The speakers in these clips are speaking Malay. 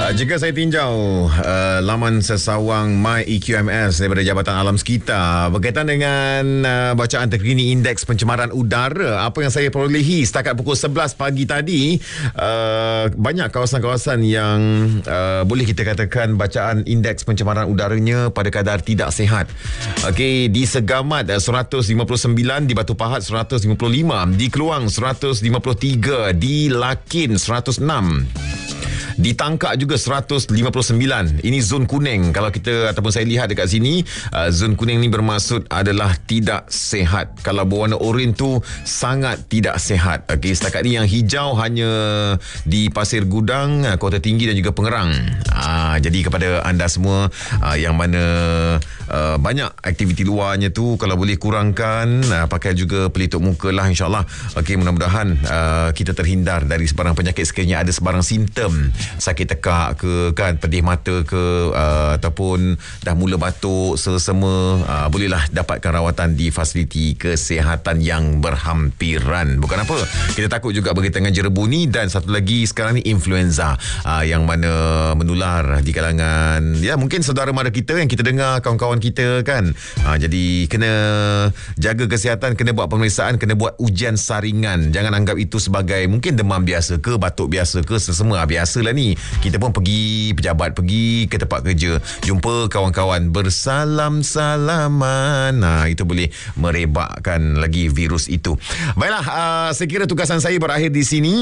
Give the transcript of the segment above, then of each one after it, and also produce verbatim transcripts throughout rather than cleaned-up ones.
Uh, jika saya tinjau uh, laman sesawang My E Q M S daripada Jabatan Alam Sekitar berkaitan dengan uh, bacaan terkini indeks pencemaran udara, apa yang saya perolehi setakat pukul sebelas pagi tadi, uh, banyak kawasan-kawasan yang uh, boleh kita katakan bacaan indeks pencemaran udaranya pada kadar tidak sihat. Okey, di Segamat uh, seratus lima puluh sembilan, di Batu Pahat seratus lima puluh lima, di Keluang seratus lima puluh tiga, di Lakin seratus enam, di Tangkak juga seratus lima puluh sembilan. Ini zon kuning. Kalau kita ataupun saya lihat dekat sini, uh, zon kuning ni bermaksud adalah tidak sihat. Kalau berwarna oranye tu sangat tidak sihat. Okey, setakat ni yang hijau hanya di Pasir Gudang, uh, Kota Tinggi dan juga Pengerang. Uh, jadi kepada anda semua uh, yang mana uh, banyak aktiviti luarnya tu, kalau boleh kurangkan, uh, pakai juga pelitup muka lah, insyaAllah. Okey, mudah-mudahan uh, kita terhindar dari sebarang penyakit sekiranya ada sebarang simptom sakit tekak ke, kan, pedih mata ke, uh, ataupun dah mula batuk, selsema, uh, bolehlah dapatkan rawatan di fasiliti kesihatan yang berhampiran. Bukan apa, kita takut juga berkaitan dengan jerebu ni, dan satu lagi sekarang ni influenza, uh, yang mana menular di kalangan, ya, mungkin saudara mara kita yang kita dengar, kawan-kawan kita, kan. Uh, jadi kena jaga kesihatan, kena buat pemeriksaan, kena buat ujian saringan. Jangan anggap itu sebagai mungkin demam biasa ke, batuk biasa ke, selsema biasalah ni. Kita pun pergi pejabat, pergi ke tempat kerja, jumpa kawan-kawan, bersalam-salaman. Nah, itu boleh merebakkan lagi virus itu. Baiklah, uh, saya kira tugasan saya berakhir di sini.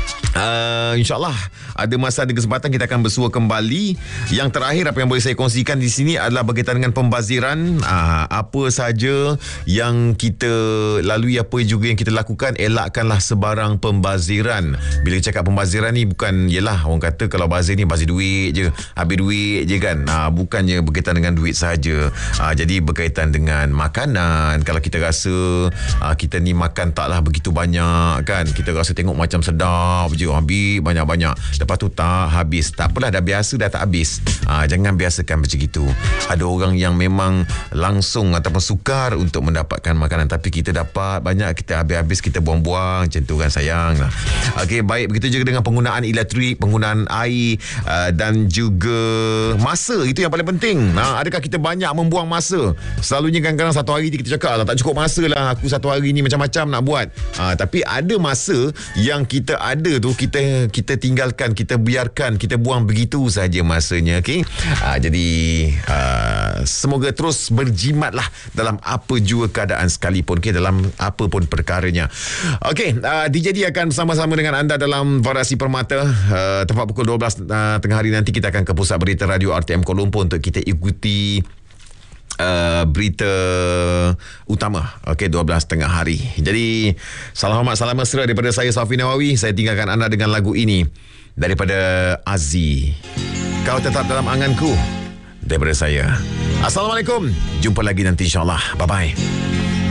Uh, InsyaAllah ada masa, ada kesempatan kita akan bersua kembali. Yang terakhir apa yang boleh saya kongsikan di sini adalah berkaitan dengan pembaziran. uh, Apa saja yang kita lalui, apa juga yang kita lakukan, elakkanlah sebarang pembaziran. Bila cakap pembaziran ni bukan, yelah, orang kata kalau bazir ni bazir duit je, habis duit je, kan. uh, Bukannya berkaitan dengan duit sahaja. uh, Jadi berkaitan dengan makanan. Kalau kita rasa uh, kita ni makan taklah begitu banyak, kan, kita rasa tengok macam sedap je, habis banyak-banyak, lepas tu tak habis. Tak apalah, dah biasa dah tak habis. ha, Jangan biasakan macam itu. Ada orang yang memang langsung ataupun sukar untuk mendapatkan makanan, tapi kita dapat banyak, kita habis-habis, kita buang-buang. Macam tu, kan, sayang lah. Okey, baik, begitu juga dengan penggunaan elektrik, penggunaan air, uh, dan juga masa. Itu yang paling penting. ha, Adakah kita banyak membuang masa? Selalunya kadang-kadang satu hari kita cakap, tak cukup masa lah, aku satu hari ni macam-macam nak buat. ha, Tapi ada masa yang kita ada tu, kita kita tinggalkan, kita biarkan, kita buang begitu saja masanya. Okey, uh, jadi uh, semoga terus berjimatlah dalam apa jua keadaan sekalipun, okay, dalam apa pun perkaranya. Okey, uh, D J D akan bersama-sama dengan anda dalam Variasi Permata. uh, tepat pukul dua belas uh, tengah hari nanti kita akan ke Pusat Berita Radio R T M Kuala Lumpur untuk kita ikuti Uh, berita utama. Okey, dua belas tengah hari. Jadi salam hormat, salam mesra daripada saya, Safi Nawawi. Saya tinggalkan anda dengan lagu ini daripada Azzi, Kau Tetap Dalam Anganku, daripada saya. Assalamualaikum, jumpa lagi nanti, insyaAllah. Bye-bye.